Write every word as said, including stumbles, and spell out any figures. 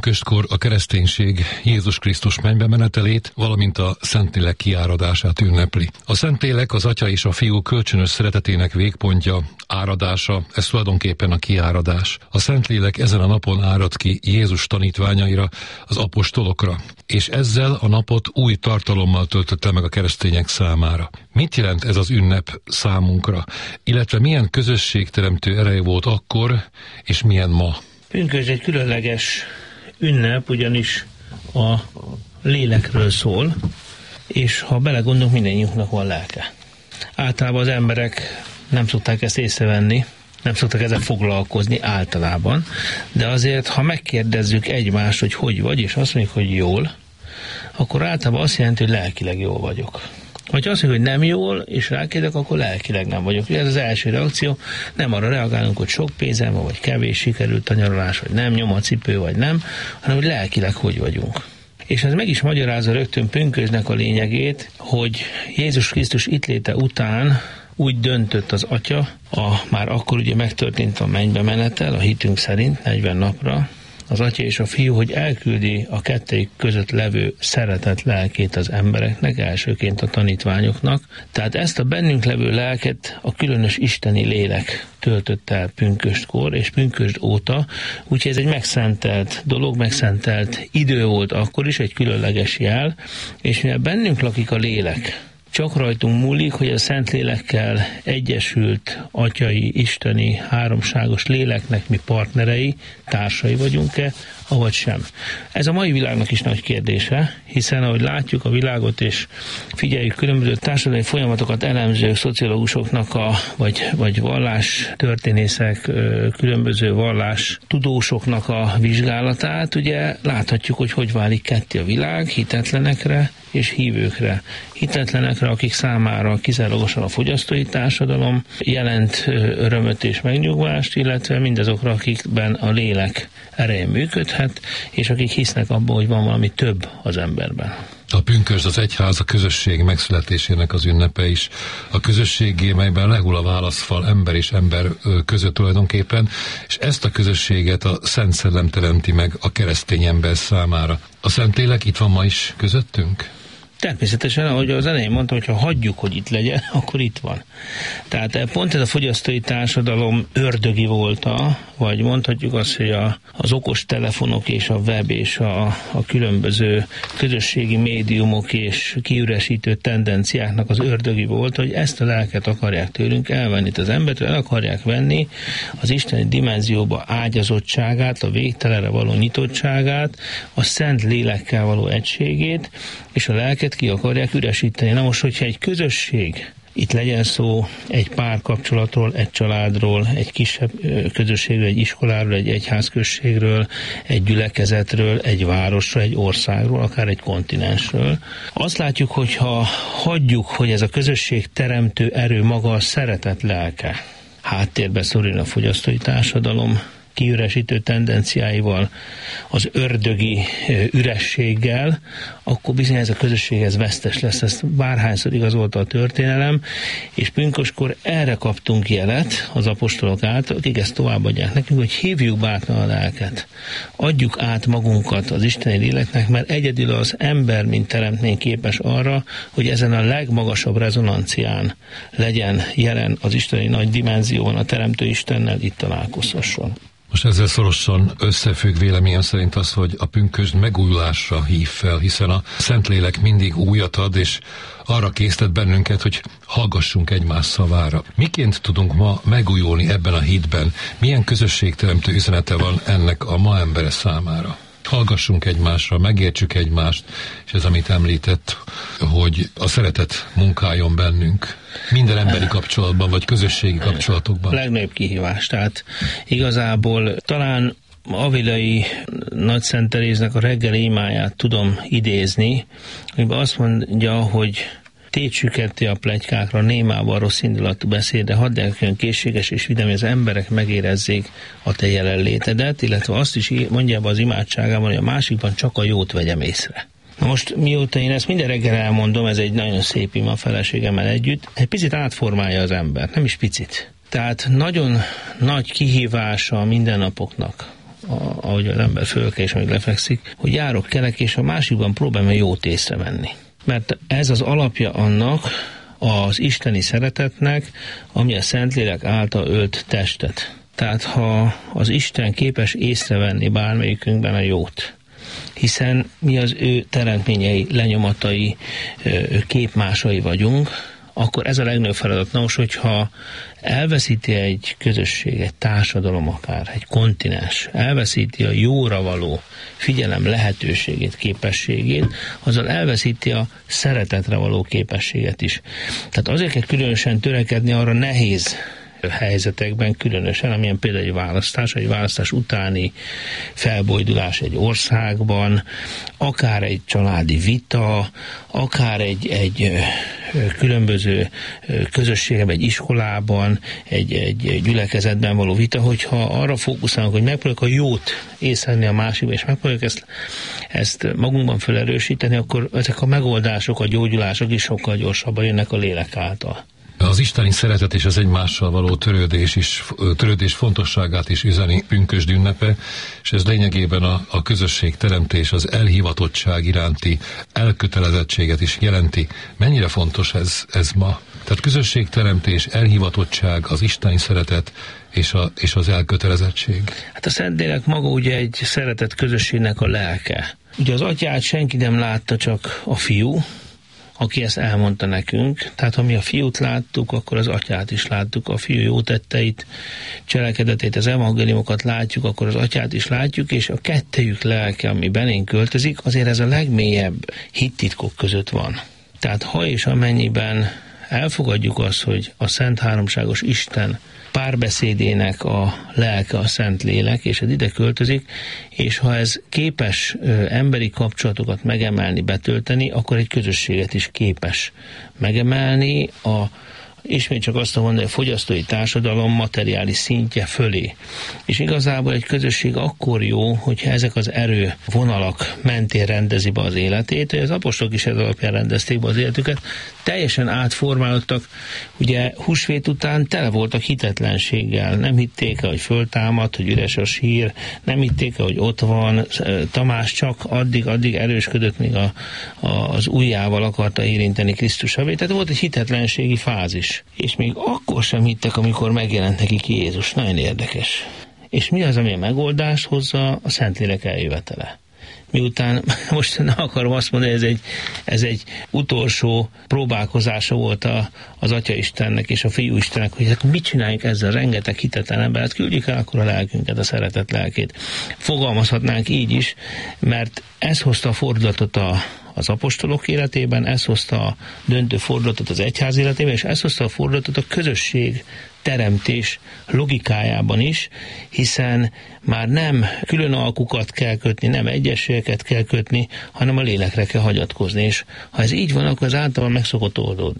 Pünköstkor a kereszténység Jézus Krisztus mennybe menetelét, valamint a Szentlélek kiáradását ünnepli. A Szentlélek az Atya és a Fiú kölcsönös szeretetének végpontja, áradása, ez tulajdonképpen a kiáradás. A Szentlélek ezen a napon árad ki Jézus tanítványaira, az apostolokra, és ezzel a napot új tartalommal töltötte meg a keresztények számára. Mit jelent ez az ünnep számunkra, illetve milyen közösségteremtő ereje volt akkor, és milyen ma? Pünkösd egy különleges ünnep, ugyanis a lélekről szól, és ha belegondolunk, mindennyiunknak van lelke. Általában az emberek nem szokták ezt észrevenni, nem szoktak ezzel foglalkozni általában, de azért, ha megkérdezzük egymást, hogy hogy vagy, és azt mondjuk, hogy jól, akkor általában azt jelenti, hogy lelkileg jól vagyok. Ha azt mondjuk, hogy nem jól, és rákérdek, akkor lelkileg nem vagyok. Ez az első reakció, nem arra reagálunk, hogy sok pénzem van, vagy kevés sikerült a nyaralás, vagy nem, nyom a cipő, vagy nem, hanem hogy lelkileg hogy vagyunk. És ez meg is magyarázza rögtön pünkösdnek a lényegét, hogy Jézus Krisztus itt léte után úgy döntött az Atya, a, már akkor ugye megtörtént a mennybe menetel, a hitünk szerint negyven napra, az Atya és a Fiú, hogy elküldi a kettőjük között levő szeretet lelkét az embereknek, elsőként a tanítványoknak. Tehát ezt a bennünk levő lelket a különös isteni lélek töltött el pünköstkor, és pünkösd óta, úgyhogy ez egy megszentelt dolog, megszentelt idő volt akkor is, egy különleges jel, és mivel bennünk lakik a lélek, csak rajtunk múlik, hogy a Szentlélekkel egyesült atyai, isteni, háromságos léleknek mi partnerei, társai vagyunk-e, avagy sem. Ez a mai világnak is nagy kérdése, hiszen ahogy látjuk a világot és figyeljük különböző társadalmi folyamatokat elemző szociológusoknak, a, vagy, vagy vallás történészek, különböző vallás tudósoknak a vizsgálatát, ugye láthatjuk, hogy hogy válik ketté a világ hitetlenekre és hívőkre. Hitetlenekre, akik számára kizárólagosan a fogyasztói társadalom jelent örömöt és megnyugvást, illetve mindazokra, akikben a lélek ereje működhet, és akik hisznek abban, hogy van valami több az emberben. A pünkösd az egyház, a közösség megszületésének az ünnepe is. A közösségé, melyben lehull a válaszfal ember és ember között tulajdonképpen, és ezt a közösséget a Szent Szellem teremti meg a keresztény ember számára. A Szentlélek itt van ma is közöttünk? Természetesen, ahogy az elején mondtam, hogy ha hagyjuk, hogy itt legyen, akkor itt van. Tehát pont ez a fogyasztói társadalom ördögi volta, vagy mondhatjuk azt, hogy a, az okos telefonok és a web és a, a különböző közösségi médiumok és kiüresítő tendenciáknak az ördögi volt, hogy ezt a lelket akarják tőlünk elvenni. Az embertől el akarják venni az isteni dimenzióba ágyazottságát, a végtelenre való nyitottságát, a szent lélekkel való egységét, és a lelket ki akarják üresíteni. Na most, hogyha egy közösség, itt legyen szó egy párkapcsolatról, egy családról, egy kisebb közösségről, egy iskoláról, egy egyházközségről, egy gyülekezetről, egy városról, egy országról, akár egy kontinensről. Azt látjuk, hogyha hagyjuk, hogy ez a közösség teremtő erő maga a szeretet lelke háttérbe szorul a fogyasztói társadalom kiüresítő tendenciáival, az ördögi ürességgel, akkor bizony ez a közösség ez vesztes lesz, ezt bárhányszor igazolta a történelem, és pünköstkor erre kaptunk jelet az apostolok által, akik ezt továbbadják nekünk, hogy hívjuk bátran a lelket, adjuk át magunkat az isteni léleknek, mert egyedül az ember, mint teremtmény képes arra, hogy ezen a legmagasabb rezonancián legyen jelen az isteni nagy dimenzióban a teremtő Istennel, itt találkozhasson. Most ezzel szorosan összefügg véleményem szerint az, hogy a pünkösd megújulásra hív fel, hiszen a Szentlélek mindig újat ad, és arra késztet bennünket, hogy hallgassunk egymás szavára. Miként tudunk ma megújulni ebben a hitben? Milyen közösségteremtő üzenete van ennek a ma embere számára? Hallgassunk egymásra, megértsük egymást, és ez, amit említett, hogy a szeretet munkáljon bennünk. Minden emberi kapcsolatban, vagy közösségi kapcsolatokban. A legnagyobb kihívás. Tehát igazából talán Avilai Nagy Szent Teréznek a reggeli imáját tudom idézni, amiben azt mondja, hogy tétsük a pletykákra, némában rossz indulatú beszéde, hadd elkön készséges és vidám, hogy az emberek megérezzék a te jelenlétedet, illetve azt is mondja az imádságában, hogy a másikban csak a jót vegyem észre. Na most, mióta én ezt minden reggel elmondom, ez egy nagyon szép ima a feleségemmel együtt, egy picit átformálja az ember, nem is picit. Tehát nagyon nagy kihívása a mindennapoknak, ahogy az ember fölkel és még lefekszik, hogy járok, kelek, és a másikban próbálom jót észrevenni. Mert ez az alapja annak az isteni szeretetnek, ami a Szentlélek által ölt testet. Tehát ha az Isten képes észrevenni bármelyikünkben a jót, hiszen mi az ő teremtményei, lenyomatai, képmásai vagyunk, akkor ez a legnagyobb feladat. Nos, hogyha elveszíti egy közösség, egy társadalom akár, egy kontinens, elveszíti a jóra való figyelem lehetőségét, képességét, azzal elveszíti a szeretetre való képességet is. Tehát azért kell különösen törekedni arra nehéz helyzetekben, különösen, amilyen például egy választás, egy választás utáni felbojdulás egy országban, akár egy családi vita, akár egy, egy különböző közösségben, egy iskolában, egy, egy gyülekezetben való vita, hogyha arra fókuszálunk, hogy megpróbáljuk a jót észrevenni a másikba, és megpróbáljuk ezt, ezt magunkban felerősíteni, akkor ezek a megoldások, a gyógyulások is sokkal gyorsabban jönnek a lélek által. Az isteni szeretet és az egymással való törődés is, törődés fontosságát is üzeni pünkösd ünnepe, és ez lényegében a, a közösségteremtés, az elhivatottság iránti elkötelezettséget is jelenti. Mennyire fontos ez, ez ma? Tehát közösségteremtés, elhivatottság, az isteni szeretet és, a, és az elkötelezettség. Hát a Szentlélek maga ugye egy szeretett közösségnek a lelke. Ugye az atyát senki nem látta, csak a fiú, aki ezt elmondta nekünk. Tehát ha mi a fiút láttuk, akkor az atyát is láttuk. A fiú jó tetteit, cselekedetét, az evangéliumokat látjuk, akkor az atyát is látjuk, és a kettejük lelke, ami belénk költözik, azért ez a legmélyebb hittitkok között van. Tehát ha és amennyiben elfogadjuk azt, hogy a Szent Háromságos Isten párbeszédének a lelke a Szentlélek, és ez ide költözik, és ha ez képes ö, emberi kapcsolatokat megemelni, betölteni, akkor egy közösséget is képes megemelni a ismét csak azt mondani, hogy a fogyasztói társadalom materiális szintje fölé. És igazából egy közösség akkor jó, hogyha ezek az erő vonalak mentén rendezi be az életét, hogy az apostolok is ez alapján rendezték be az életüket, teljesen átformálódtak, ugye húsvét után tele voltak hitetlenséggel, nem hitték el, hogy föltámad, hogy üres a sír, nem hitték el, hogy ott van, Tamás csak addig-addig erősködött, míg a, a, az ujjával akarta érinteni Krisztus javét, tehát volt egy hitetlenségi fázis. És még akkor sem hittek, amikor megjelent nekik Jézus. Nagyon érdekes. És mi az, ami a megoldást hozza? A Szentlélek eljövetele. Miután, most nem akarom azt mondani, ez egy, ez egy utolsó próbálkozása volt a, az Atya Istennek és a Fiú Istennek, hogy hát mit csináljunk ezzel, rengeteg hitetlen embert, küldjük el akkor a lelkünket, a szeretet lelkét. Fogalmazhatnánk így is, mert ez hozta a fordulatot a az apostolok életében, ez hozta a döntő fordulatot az egyház életében, és ez hozta a fordulatot a közösség teremtés logikájában is, hiszen már nem külön alkukat kell kötni, nem egyességeket kell kötni, hanem a lélekre kell hagyatkozni, és ha ez így van, akkor az általában meg szokott oldódni.